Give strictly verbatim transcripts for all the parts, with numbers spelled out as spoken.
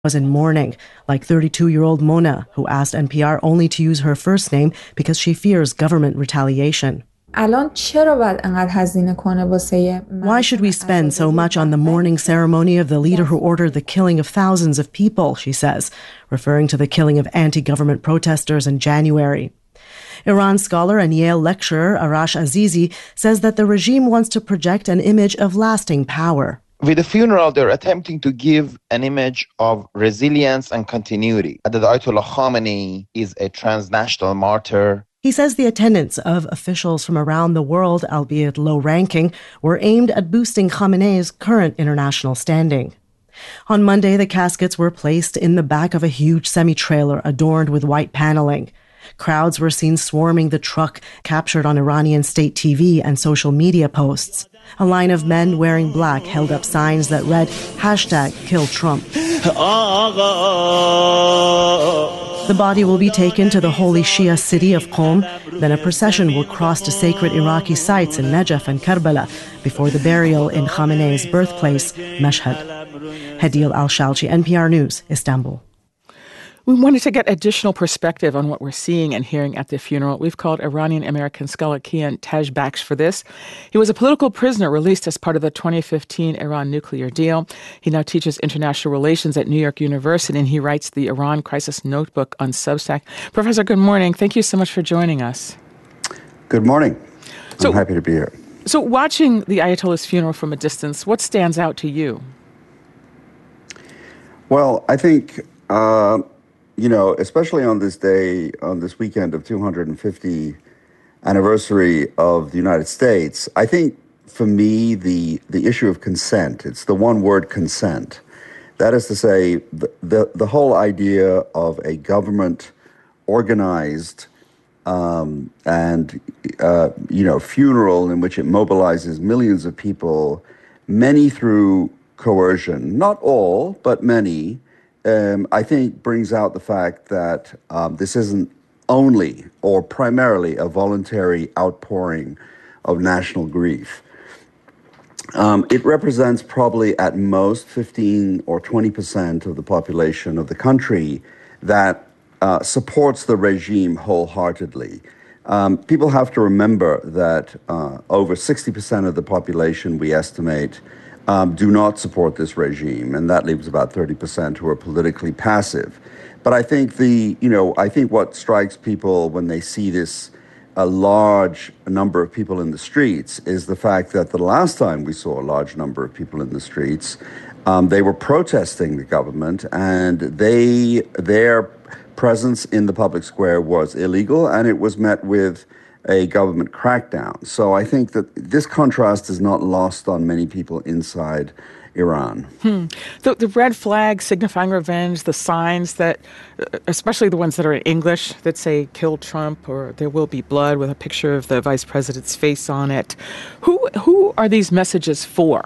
was in mourning, like thirty-two-year-old Mona, who asked N P R only to use her first name because she fears government retaliation. Why should we spend so much on the mourning ceremony of the leader who ordered the killing of thousands of people, she says, referring to the killing of anti-government protesters in January. Iran scholar and Yale lecturer Arash Azizi says that the regime wants to project an image of lasting power. With the funeral, they're attempting to give an image of resilience and continuity. That the Ayatollah Khamenei is a transnational martyr. He says the attendance of officials from around the world, albeit low-ranking, were aimed at boosting Khamenei's current international standing. On Monday, the caskets were placed in the back of a huge semi-trailer adorned with white paneling. Crowds were seen swarming the truck, captured on Iranian state T V and social media posts. A line of men wearing black held up signs that read, hashtag kill Trump. The body will be taken to the holy Shia city of Qom. Then a procession will cross to sacred Iraqi sites in Najaf and Karbala before the burial in Khamenei's birthplace, Mashhad. Hadil Al-Shalchi, N P R News, Istanbul. We wanted to get additional perspective on what we're seeing and hearing at the funeral. We've called Iranian-American scholar Kian Tajbakhsh for this. He was a political prisoner released as part of the twenty fifteen Iran nuclear deal. He now teaches international relations at New York University, and he writes the Iran Crisis Notebook on Substack. Professor, good morning. Thank you so much for joining us. Good morning. So, I'm happy to be here. So watching the Ayatollah's funeral from a distance, what stands out to you? Well, I think... Uh, You know, especially on this day, on this weekend of two hundred fiftieth anniversary of the United States, I think for me, the, the issue of consent, it's the one word consent. That is to say, the, the, the whole idea of a government organized um, and, uh, you know, funeral in which it mobilizes millions of people, many through coercion, not all, but many, Um, I think brings out the fact that um, this isn't only or primarily a voluntary outpouring of national grief. Um, it represents probably at most fifteen or twenty percent of the population of the country that uh, supports the regime wholeheartedly. Um, people have to remember that uh, over sixty percent of the population, we estimate, Um, do not support this regime, and that leaves about thirty percent who are politically passive. But I think the, you know, I think what strikes people when they see this, a large number of people in the streets, is the fact that the last time we saw a large number of people in the streets, um, they were protesting the government, and they, their presence in the public square was illegal, and it was met with a government crackdown. So I think that this contrast is not lost on many people inside Iran. Hmm. The, the red flag signifying revenge, the signs that, especially the ones that are in English, that say kill Trump or there will be blood with a picture of the vice president's face on it. Who, who are these messages for?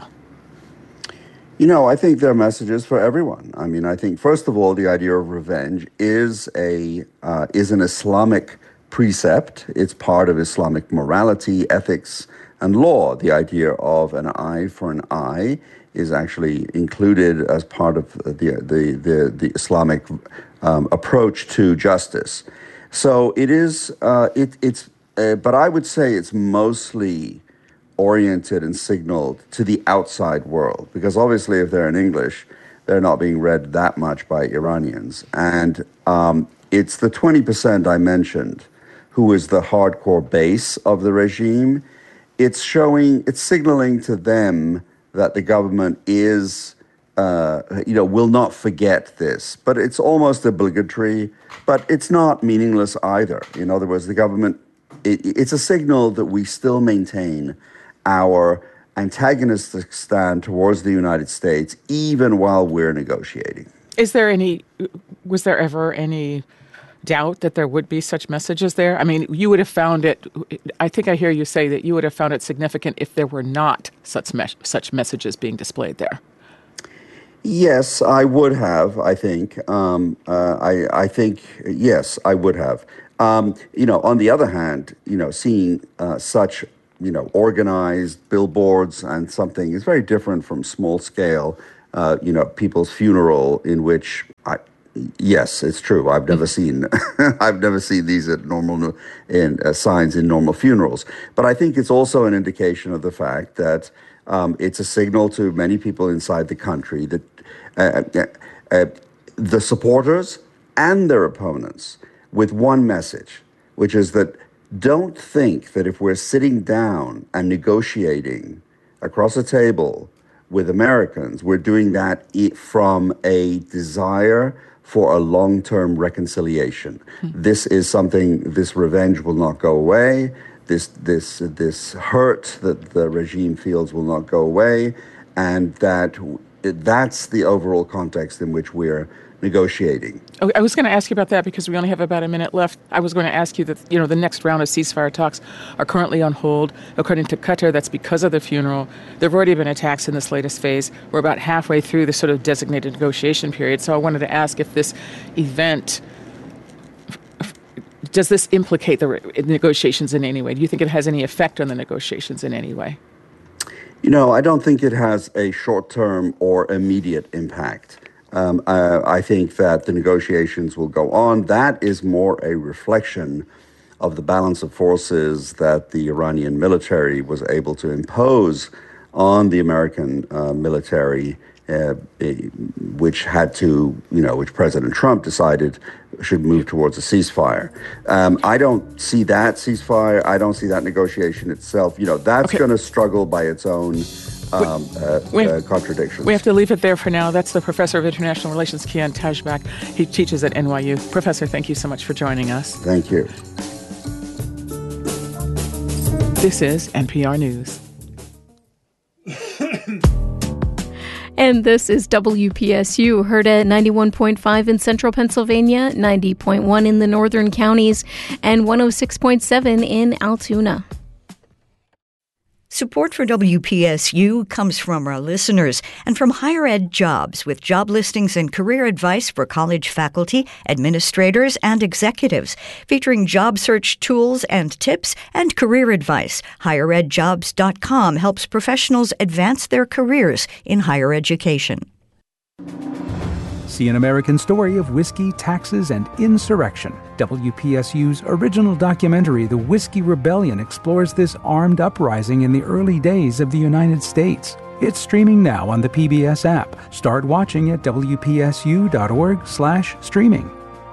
You know, I think they're messages for everyone. I mean, I think, first of all, the idea of revenge is a uh, is an Islamic precept. It's part of Islamic morality, ethics, and law. The idea of an eye for an eye is actually included as part of the the the, the Islamic um, approach to justice. So it is. Uh, it, it's. Uh, but I would say it's mostly oriented and signaled to the outside world, because obviously, if they're in English, they're not being read that much by Iranians, and um, it's the twenty percent I mentioned, who is the hardcore base of the regime. It's showing, it's signaling to them that the government is, uh, you know, will not forget this. But it's almost obligatory, but it's not meaningless either. In other words, the government, it, it's a signal that we still maintain our antagonistic stand towards the United States, even while we're negotiating. Is there any, was there ever any doubt that there would be such messages there? I mean, you would have found it, I think I hear you say that you would have found it significant if there were not such mes- such messages being displayed there. Yes, I would have, I think. Um, uh, I, I think, yes, I would have. Um, you know, on the other hand, you know, seeing uh, such, you know, organized billboards and something is very different from small-scale uh, you know, people's funeral in which I, yes, it's true. I've never seen, I've never seen these at normal in uh, signs in normal funerals. But I think it's also an indication of the fact that um, it's a signal to many people inside the country that uh, uh, the supporters and their opponents with one message, which is that don't think that if we're sitting down and negotiating across a table with Americans, we're doing that from a desire for a long-term reconciliation. Mm-hmm. This is something, this revenge will not go away. This, this, this hurt that the regime feels will not go away. And that that's the overall context in which we're negotiating. I was going to ask you about that because we only have about a minute left. I was going to ask you that, you know, the next round of ceasefire talks are currently on hold. According to Qatar, that's because of the funeral. There have already been attacks in this latest phase. We're about halfway through the sort of designated negotiation period. So I wanted to ask if this event, does this implicate the negotiations in any way? Do you think it has any effect on the negotiations in any way? You know, I don't think it has a short-term or immediate impact. Um, uh, I think that the negotiations will go on. That is more a reflection of the balance of forces that the Iranian military was able to impose on the American uh, military, uh, which had to, you know, which President Trump decided should move towards a ceasefire. Um, I don't see that ceasefire. I don't see that negotiation itself. You know, that's okay. going to struggle by its own Um, uh, we, uh, contradictions. We have to leave it there for now. That's the Professor of International Relations, Kian Tajbak. He teaches at N Y U. Professor, thank you so much for joining us. Thank you. This is N P R News. And this is W P S U, heard at ninety-one point five in central Pennsylvania, ninety point one in the northern counties, and one oh six point seven in Altoona. Support for W P S U comes from our listeners and from Higher Ed Jobs, with job listings and career advice for college faculty, administrators, and executives, featuring job search tools and tips and career advice. higher ed jobs dot com helps professionals advance their careers in higher education. See an American story of whiskey, taxes, and insurrection. W P S U's original documentary, The Whiskey Rebellion, explores this armed uprising in the early days of the United States. It's streaming now on the P B S app. Start watching at W P S U dot org slash streaming.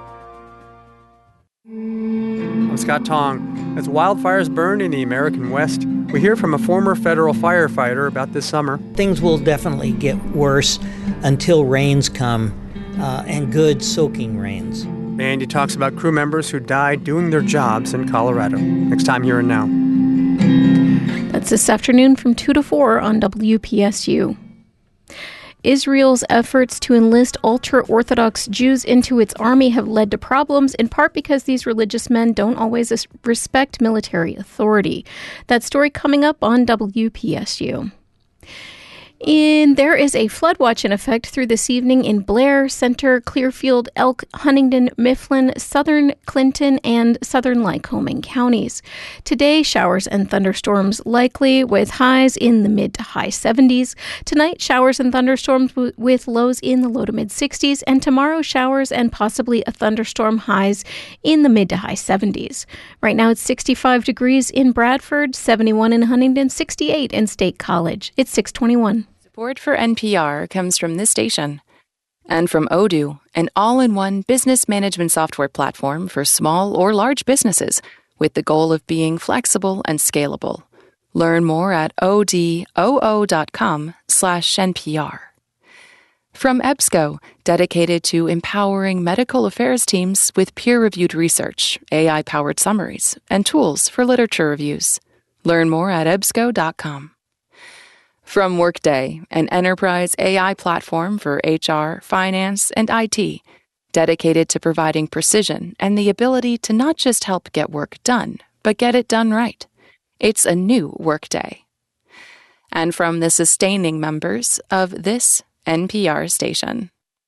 I'm Scott Tong. As wildfires burn in the American West, we hear from a former federal firefighter about this summer. Things will definitely get worse until rains come, uh, and good soaking rains. And he talks about crew members who died doing their jobs in Colorado. Next time here and now. That's this afternoon from two to four on W P S U. Israel's efforts to enlist ultra-Orthodox Jews into its army have led to problems, in part because these religious men don't always respect military authority. That story coming up on W P S U. In, there is a flood watch in effect through this evening in Blair, Center, Clearfield, Elk, Huntingdon, Mifflin, Southern Clinton, and Southern Lycoming counties. Today, showers and thunderstorms likely with highs in the mid to high seventies. Tonight, showers and thunderstorms w- with lows in the low to mid sixties. And tomorrow, showers and possibly a thunderstorm, highs in the mid to high seventies. Right now, it's sixty-five degrees in Bradford, seventy-one in Huntingdon, sixty-eight in State College. It's six twenty-one. Support for N P R comes from this station and from Odoo, an all-in-one business management software platform for small or large businesses with the goal of being flexible and scalable. Learn more at odoo.com slash NPR. From EBSCO, dedicated to empowering medical affairs teams with peer-reviewed research, A I-powered summaries, and tools for literature reviews. Learn more at ebsco dot com. From Workday, an enterprise A I platform for H R, finance, and I T, dedicated to providing precision and the ability to not just help get work done, but get it done right. It's a new Workday. And from the sustaining members of this N P R station.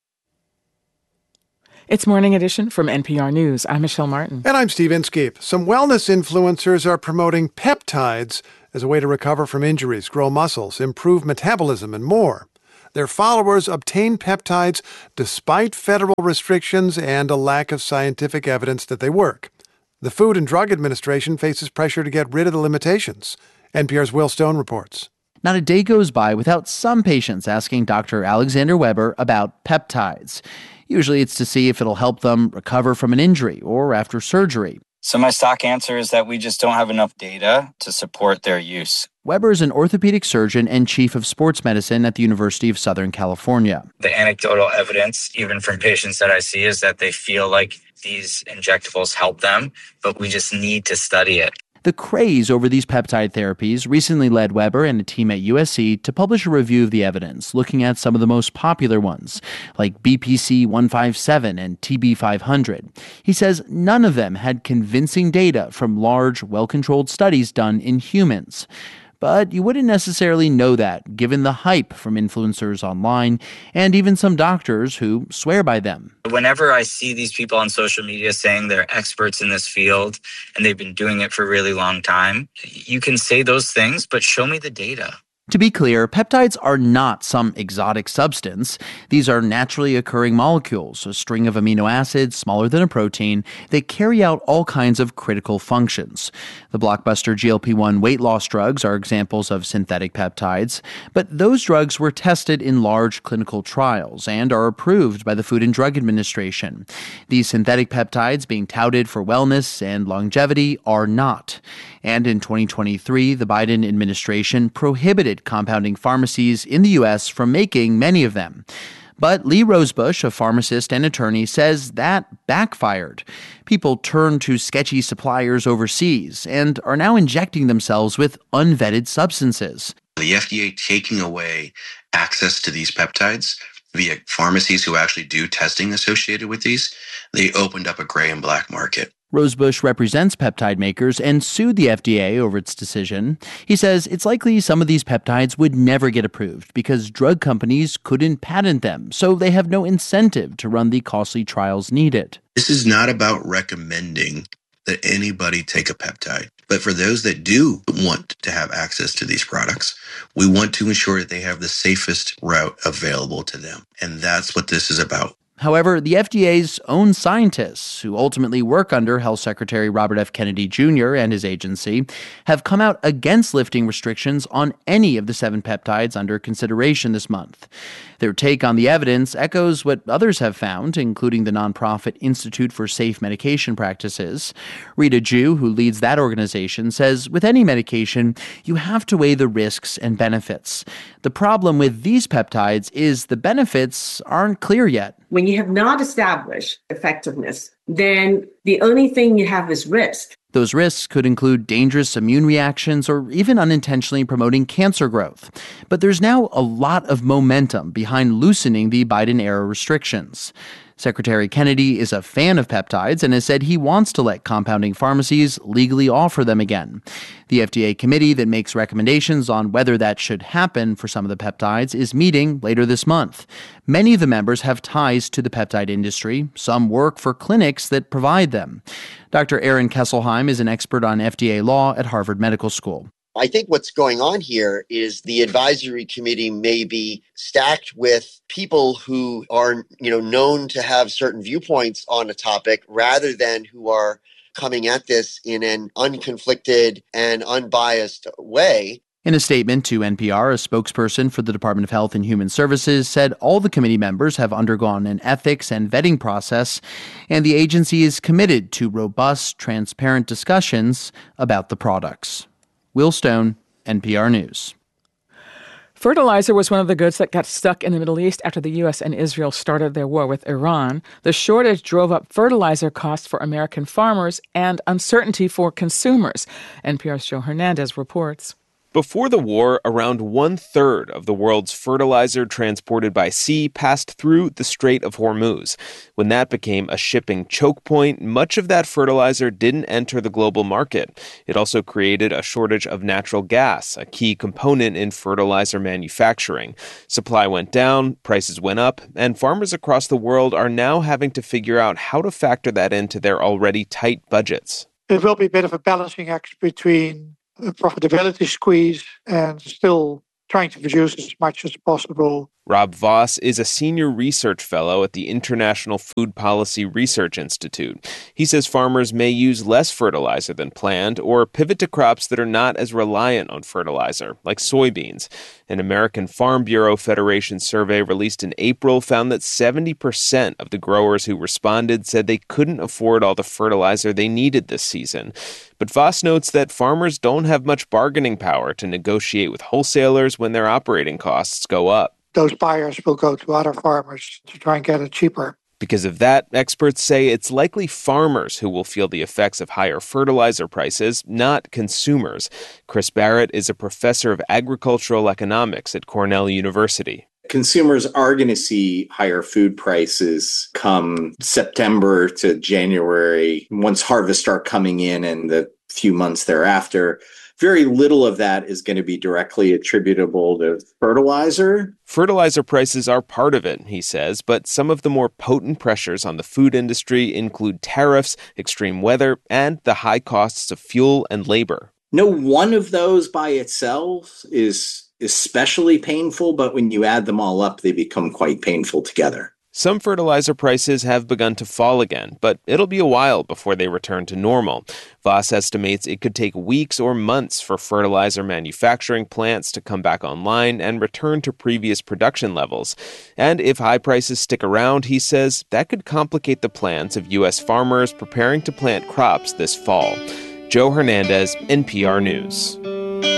It's Morning Edition from N P R News. I'm Michelle Martin. And I'm Steve Inskeep. Some wellness influencers are promoting peptides as a way to recover from injuries, grow muscles, improve metabolism, and more. Their followers obtain peptides despite federal restrictions and a lack of scientific evidence that they work. The Food and Drug Administration faces pressure to get rid of the limitations. N P R's Will Stone reports. Not a day goes by without some patients asking Doctor Alexander Weber about peptides. Usually it's to see if it'll help them recover from an injury or after surgery. So my stock answer is that we just don't have enough data to support their use. Weber is an orthopedic surgeon and chief of sports medicine at the University of Southern California. The anecdotal evidence, even from patients that I see, is that they feel like these injectables help them, but we just need to study it. The craze over these peptide therapies recently led Weber and a team at U S C to publish a review of the evidence, looking at some of the most popular ones, like B P C one fifty-seven and T B five hundred. He says none of them had convincing data from large, well-controlled studies done in humans. But you wouldn't necessarily know that, given the hype from influencers online and even some doctors who swear by them. Whenever I see these people on social media saying they're experts in this field and they've been doing it for a really long time, you can say those things, but show me the data. To be clear, peptides are not some exotic substance. These are naturally occurring molecules, a string of amino acids smaller than a protein that carry out all kinds of critical functions. The blockbuster G L P one weight loss drugs are examples of synthetic peptides, but those drugs were tested in large clinical trials and are approved by the Food and Drug Administration. These synthetic peptides, being touted for wellness and longevity, are not. And in twenty twenty-three, the Biden administration prohibited compounding pharmacies in the U S from making many of them. But Lee Rosebush, a pharmacist and attorney, says that backfired. People turned to sketchy suppliers overseas and are now injecting themselves with unvetted substances. The F D A taking away access to these peptides via pharmacies who actually do testing associated with these, they opened up a gray and black market. Rosebush represents peptide makers and sued the F D A over its decision. He says it's likely some of these peptides would never get approved because drug companies couldn't patent them, so they have no incentive to run the costly trials needed. This is not about recommending that anybody take a peptide. But for those that do want to have access to these products, we want to ensure that they have the safest route available to them. And that's what this is about. However, the F D A's own scientists, who ultimately work under Health Secretary Robert F. Kennedy Junior and his agency, have come out against lifting restrictions on any of the seven peptides under consideration this month. Their take on the evidence echoes what others have found, including the nonprofit Institute for Safe Medication Practices. Rita Jew, who leads that organization, says with any medication, you have to weigh the risks and benefits. The problem with these peptides is the benefits aren't clear yet. When you have not established effectiveness, then the only thing you have is risk. Those risks could include dangerous immune reactions or even unintentionally promoting cancer growth. But there's now a lot of momentum behind loosening the Biden-era restrictions. Secretary Kennedy is a fan of peptides and has said he wants to let compounding pharmacies legally offer them again. The F D A committee that makes recommendations on whether that should happen for some of the peptides is meeting later this month. Many of the members have ties to the peptide industry. Some work for clinics that provide them. Doctor Aaron Kesselheim is an expert on F D A law at Harvard Medical School. I think what's going on here is the advisory committee may be stacked with people who are, you know, known to have certain viewpoints on a topic rather than who are coming at this in an unconflicted and unbiased way. In a statement to N P R, a spokesperson for the Department of Health and Human Services said all the committee members have undergone an ethics and vetting process, and the agency is committed to robust, transparent discussions about the products. Will Stone, N P R News. Fertilizer was one of the goods that got stuck in the Middle East after the U S and Israel started their war with Iran. The shortage drove up fertilizer costs for American farmers and uncertainty for consumers. N P R's Joe Hernandez reports. Before the war, around one-third of the world's fertilizer transported by sea passed through the Strait of Hormuz. When that became a shipping choke point, much of that fertilizer didn't enter the global market. It also created a shortage of natural gas, a key component in fertilizer manufacturing. Supply went down, prices went up, and farmers across the world are now having to figure out how to factor that into their already tight budgets. It will be a bit of a balancing act between a profitability squeeze and still trying to produce as much as possible Rob Voss is a senior research fellow at the International Food Policy Research Institute. He says farmers may use less fertilizer than planned or pivot to crops that are not as reliant on fertilizer, like soybeans. An American Farm Bureau Federation survey released in April found that seventy percent of the growers who responded said they couldn't afford all the fertilizer they needed this season. But Voss notes that farmers don't have much bargaining power to negotiate with wholesalers when their operating costs go up. Those buyers will go to other farmers to try and get it cheaper. Because of that, experts say it's likely farmers who will feel the effects of higher fertilizer prices, not consumers. Chris Barrett is a professor of agricultural economics at Cornell University. Consumers are going to see higher food prices come September to January, once harvests start coming in and the few months thereafter. Very little of that is going to be directly attributable to fertilizer. Fertilizer prices are part of it, he says, but some of the more potent pressures on the food industry include tariffs, extreme weather, and the high costs of fuel and labor. No one of those by itself is especially painful, but when you add them all up, they become quite painful together. Some fertilizer prices have begun to fall again, but it'll be a while before they return to normal. Voss estimates it could take weeks or months for fertilizer manufacturing plants to come back online and return to previous production levels. And if high prices stick around, he says, that could complicate the plans of U S farmers preparing to plant crops this fall. Joe Hernandez, N P R News.